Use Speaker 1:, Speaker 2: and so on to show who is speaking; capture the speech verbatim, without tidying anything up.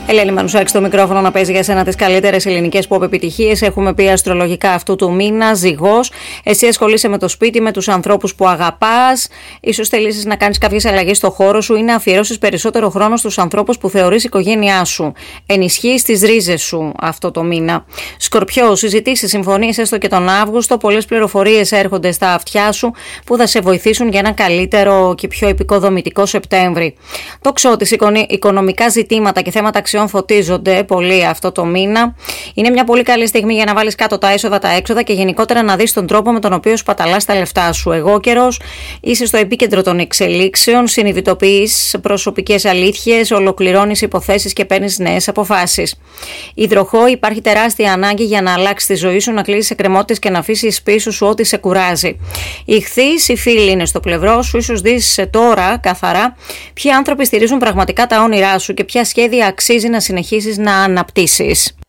Speaker 1: Ελένη Μανουσάκη στο μικρόφωνο να παίζει για σένα τις καλύτερες ελληνικές pop επιτυχίες. Έχουμε πει αστρολογικά αυτού του μήνα, Ζυγός. Εσύ ασχολείσαι με το σπίτι, με τους ανθρώπους που αγαπάς. Ίσως θελήσεις να κάνεις κάποιες αλλαγές στο χώρο σου ή να αφιερώσεις περισσότερο χρόνο στους ανθρώπους που θεωρείς οικογένειά σου. Ενισχύεις τις ρίζες σου αυτό το μήνα. Σκορπιό, συζητήσεις, συμφωνίες έστω και τον Αύγουστο. Πολλές πληροφορίες έρχονται στα αυτιά σου που θα σε βοηθήσουν για ένα καλύτερο και πιο επικοδομητικό Σεπτέμβρη. Τοξότης, οικονομικά ζητήματα και θέματα αξιών φωτίζονται πολύ αυτό το μήνα. Είναι μια πολύ καλή στιγμή για να βάλεις κάτω τα έσοδα, τα έξοδα και γενικότερα να δεις τον τρόπο με τον οποίο σπαταλάς τα λεφτά σου. Εγώκερος, είσαι στο επίκεντρο των εξελίξεων, συνειδητοποιείς προσωπικές αλήθειες, ολοκληρώνεις υποθέσεις και παίρνεις νέες αποφάσεις. Υδροχόη, υπάρχει τεράστια ανάγκη για να αλλάξεις τη ζωή σου, να κλείσεις εκκρεμότητες και να αφήσεις πίσω σου ό,τι σε κουράζει. Ιχθύς, οι φίλοι είναι στο πλευρό σου, ίσως δεις τώρα καθαρά ποιοι άνθρωποι στηρίζουν πραγματικά τα όνειρά σου και ποια σχέδια αξίζει να συνεχίσεις να αναπτύσσεις.